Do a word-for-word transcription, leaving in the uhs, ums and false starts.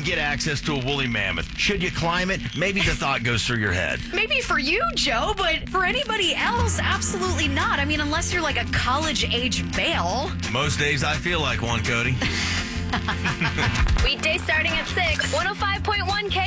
get access to a woolly mammoth. Should you climb it? Maybe the thought goes through your head. Maybe for you, Joe, but for anybody else, absolutely not. I mean, unless you're like a college-age Bale. Most days I feel like one, Cody. Weekday starting at six, one oh five point one K